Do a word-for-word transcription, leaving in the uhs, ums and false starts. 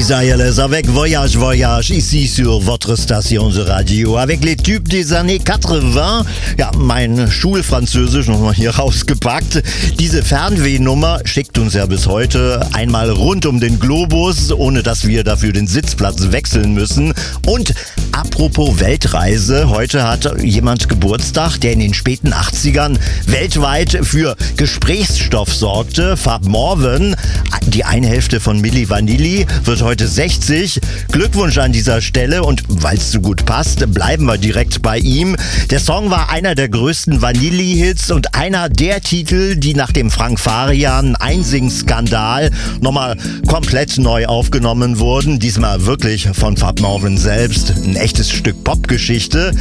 Isaiah avec Voyage Voyage ici sur votre station de radio avec les tubes des années quatre-vingts. Ja, mein Schulfranzösisch nochmal hier rausgepackt. Diese Fernwehnummer schickt uns ja bis heute einmal rund um den Globus, ohne dass wir dafür den Sitzplatz wechseln müssen. Und apropos Weltreise, heute hat jemand Geburtstag, der in den späten achtzigern weltweit für Gesprächsstoff sorgte. Fab Morvan, die eine Hälfte von Milli Vanilli, wird heute sechzig. Glückwunsch an dieser Stelle und weil es so gut passt, bleiben wir direkt bei ihm. Der Song war einer der größten Vanilli-Hits und einer der Titel, die nach dem Frank Farian Einsing-Skandal nochmal komplett neu aufgenommen wurden. Diesmal wirklich von Fab Morvan selbst. Ein echtes Stück Popgeschichte.